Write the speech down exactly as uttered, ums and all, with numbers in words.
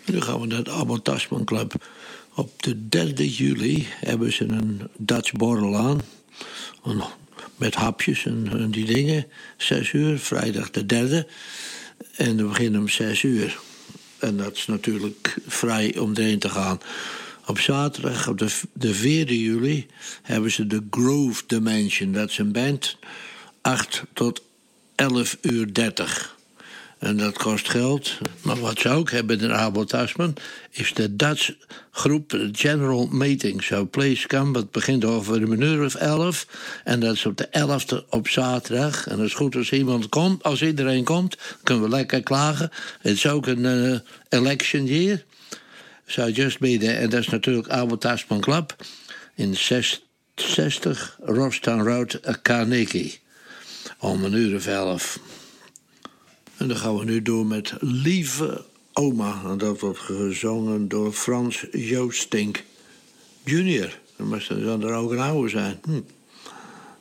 Nu gaan we naar de Abel Tasman Club. Op de derde juli hebben ze een Dutch borrel aan. Met hapjes en, en die dingen. Zes uur, vrijdag de derde. En we beginnen om zes uur. En dat is natuurlijk vrij om erheen te gaan. Op zaterdag, op de, de vierde juli, hebben ze de Groove Dimension. Dat is een band, acht tot elf uur dertig. En dat kost geld. Maar wat ze ook hebben in Abel Tasman is de Dutch groep General Meeting. Zo Place Come, dat begint over een uur of elf. En dat is op de elfde op zaterdag. En het is goed als iemand komt. Als iedereen komt, kunnen we lekker klagen. Het is ook een uh, election year. So just be there. En dat is natuurlijk Abel Tasman Club in zestig Rostown Road, Carnegie. Om een uur of elf. En dan gaan we nu door met Lieve Oma. En dat wordt gezongen door Frans Joostink junior. Dat moest dan er ook een oude zijn. Hm.